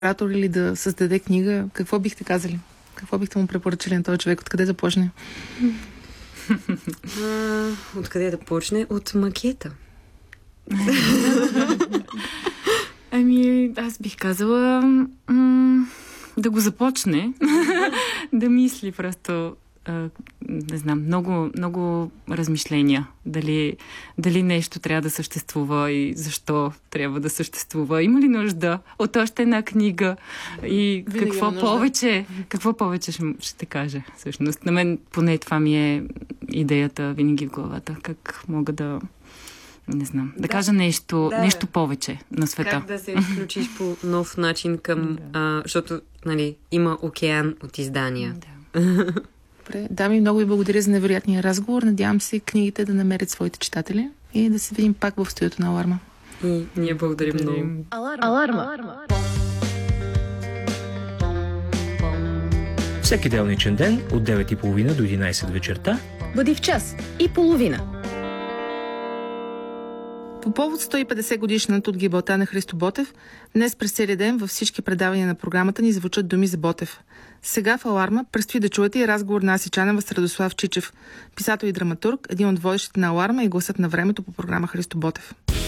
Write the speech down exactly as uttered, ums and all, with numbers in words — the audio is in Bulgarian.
литератор или да създаде книга, какво бихте казали? Какво бихте му препоръчали на този човек? Откъде да почне? А, откъде да почне? От макета. Ами, аз бих казала м- да го започне, да мисли просто, а, не знам, много, много размишления. Дали, дали нещо трябва да съществува и защо трябва да съществува. Има ли нужда от още една книга? И Винаги какво повече, какво повече ще, ще кажа, всъщност. На мен поне това ми е идеята винаги в главата. Как мога да... Не знам. Да, да кажа нещо, да, нещо повече на света. Как да се включиш по нов начин към... Да. А, защото, нали, има океан от издания. Да. Добре. Дами, много ви благодаря за невероятния разговор. Надявам се книгите да намерят своите читатели и да се видим пак в студиото на Аларма. И ние благодарим много. Аларма. Аларма. Всеки делничен ден от девет и половина до единайсет вечерта бъди в час и половина. По повод сто и петдесет годишната от гибелта на Христо Ботев, днес през целия ден във всички предавания на програмата ни звучат думи за Ботев. Сега в Аларма предстои да чуете и разговор на Аси Чанева с Радослав Чичев, писател и драматург, един от водещите на Аларма и гласът на времето по програма Христо Ботев.